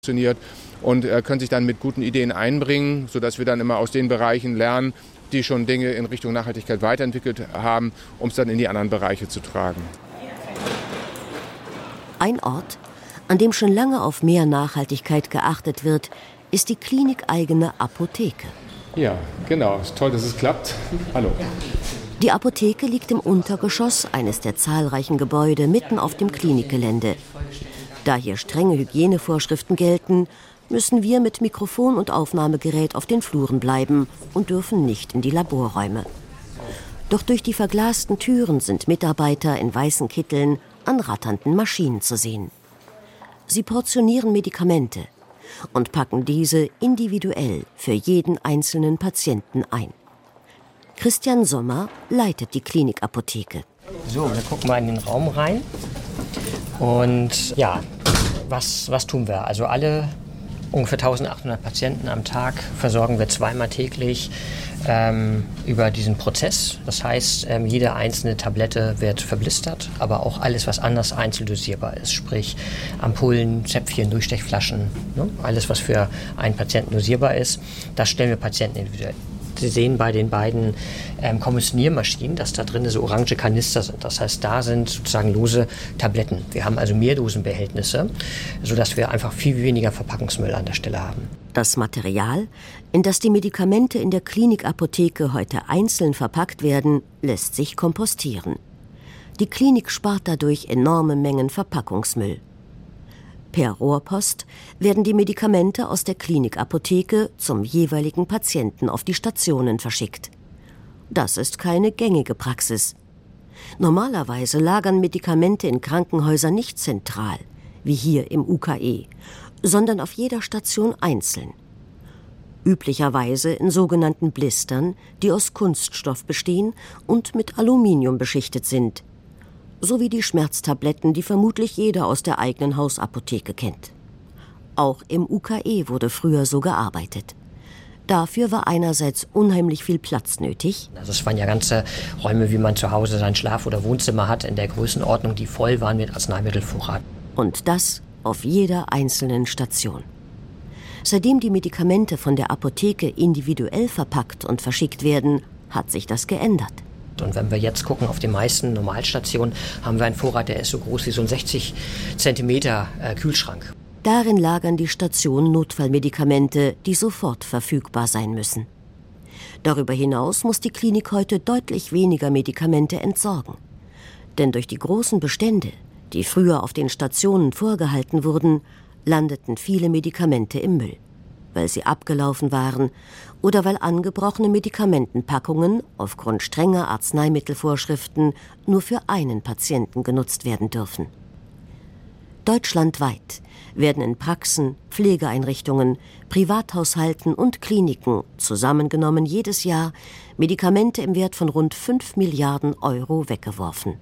funktioniert und können sich dann mit guten Ideen einbringen, sodass wir dann immer aus den Bereichen lernen, die schon Dinge in Richtung Nachhaltigkeit weiterentwickelt haben, um es dann in die anderen Bereiche zu tragen. Ein Ort, an dem schon lange auf mehr Nachhaltigkeit geachtet wird, ist die klinikeigene Apotheke. Ja, genau. Ist toll, dass es klappt. Hallo. Die Apotheke liegt im Untergeschoss eines der zahlreichen Gebäude mitten auf dem Klinikgelände. Da hier strenge Hygienevorschriften gelten, müssen wir mit Mikrofon und Aufnahmegerät auf den Fluren bleiben und dürfen nicht in die Laborräume. Doch durch die verglasten Türen sind Mitarbeiter in weißen Kitteln an ratternden Maschinen zu sehen. Sie portionieren Medikamente und packen diese individuell für jeden einzelnen Patienten ein. Christian Sommer leitet die Klinikapotheke. So, wir gucken mal in den Raum rein. Und ja, was tun wir? Also alle ungefähr 1800 Patienten am Tag versorgen wir zweimal täglich über diesen Prozess. Das heißt, jede einzelne Tablette wird verblistert, aber auch alles, was anders einzeln dosierbar ist, sprich Ampullen, Zäpfchen, Durchstechflaschen, ne? Alles, was für einen Patienten dosierbar ist, das stellen wir Patienten individuell. Sie sehen bei den beiden Kommissioniermaschinen, dass da drin so orange Kanister sind. Das heißt, da sind sozusagen lose Tabletten. Wir haben also Mehrdosenbehältnisse, sodass wir einfach viel weniger Verpackungsmüll an der Stelle haben. Das Material, in das die Medikamente in der Klinikapotheke heute einzeln verpackt werden, lässt sich kompostieren. Die Klinik spart dadurch enorme Mengen Verpackungsmüll. Per Rohrpost werden die Medikamente aus der Klinikapotheke zum jeweiligen Patienten auf die Stationen verschickt. Das ist keine gängige Praxis. Normalerweise lagern Medikamente in Krankenhäusern nicht zentral, wie hier im UKE, sondern auf jeder Station einzeln. Üblicherweise in sogenannten Blistern, die aus Kunststoff bestehen und mit Aluminium beschichtet sind, sowie die Schmerztabletten, die vermutlich jeder aus der eigenen Hausapotheke kennt. Auch im UKE wurde früher so gearbeitet. Dafür war einerseits unheimlich viel Platz nötig. Also es waren ja ganze Räume, wie man zu Hause sein Schlaf- oder Wohnzimmer hat, in der Größenordnung, die voll waren mit Arzneimittelvorrat. Und das auf jeder einzelnen Station. Seitdem die Medikamente von der Apotheke individuell verpackt und verschickt werden, hat sich das geändert. Und wenn wir jetzt gucken, auf den meisten Normalstationen haben wir einen Vorrat, der ist so groß wie so ein 60 Zentimeter Kühlschrank. Darin lagern die Stationen Notfallmedikamente, die sofort verfügbar sein müssen. Darüber hinaus muss die Klinik heute deutlich weniger Medikamente entsorgen. Denn durch die großen Bestände, die früher auf den Stationen vorgehalten wurden, landeten viele Medikamente im Müll, weil sie abgelaufen waren oder weil angebrochene Medikamentenpackungen aufgrund strenger Arzneimittelvorschriften nur für einen Patienten genutzt werden dürfen. Deutschlandweit werden in Praxen, Pflegeeinrichtungen, Privathaushalten und Kliniken zusammengenommen jedes Jahr Medikamente im Wert von rund 5 Milliarden Euro weggeworfen.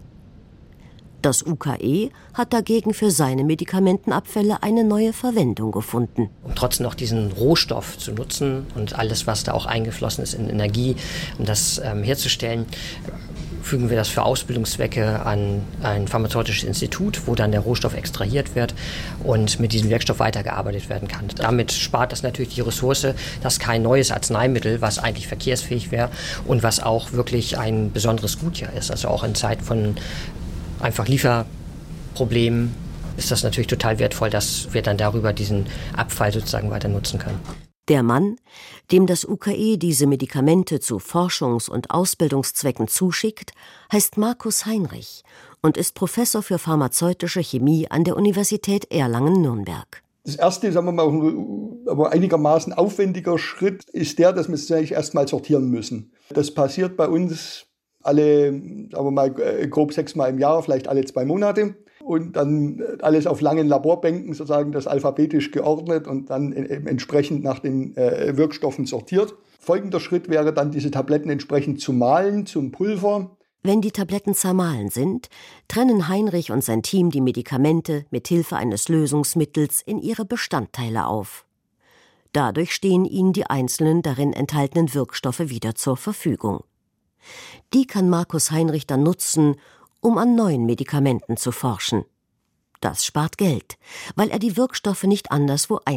Das UKE hat dagegen für seine Medikamentenabfälle eine neue Verwendung gefunden. Um trotzdem noch diesen Rohstoff zu nutzen und alles, was da auch eingeflossen ist in Energie, um das herzustellen, fügen wir das für Ausbildungszwecke an ein pharmazeutisches Institut, wo dann der Rohstoff extrahiert wird und mit diesem Wirkstoff weitergearbeitet werden kann. Damit spart das natürlich die Ressource, dass kein neues Arzneimittel, was eigentlich verkehrsfähig wäre und was auch wirklich ein besonderes Gut ja ist. Also auch in Zeit von einfach Lieferproblemen ist das natürlich total wertvoll, dass wir dann darüber diesen Abfall sozusagen weiter nutzen können. Der Mann, dem das UKE diese Medikamente zu Forschungs- und Ausbildungszwecken zuschickt, heißt Markus Heinrich und ist Professor für pharmazeutische Chemie an der Universität Erlangen-Nürnberg. Das erste, sagen wir mal, aber einigermaßen aufwendiger Schritt ist der, dass wir es eigentlich erstmal sortieren müssen. Das passiert bei uns alle, sagen wir mal, grob 6-mal im Jahr, vielleicht alle 2 Monate. Und dann alles auf langen Laborbänken sozusagen, das alphabetisch geordnet und dann entsprechend nach den Wirkstoffen sortiert. Folgender Schritt wäre dann, diese Tabletten entsprechend zu mahlen zum Pulver. Wenn die Tabletten zermahlen sind, trennen Heinrich und sein Team die Medikamente mit Hilfe eines Lösungsmittels in ihre Bestandteile auf. Dadurch stehen ihnen die einzelnen darin enthaltenen Wirkstoffe wieder zur Verfügung. Die kann Markus Heinrich dann nutzen, um an neuen Medikamenten zu forschen. Das spart Geld, weil er die Wirkstoffe nicht anderswo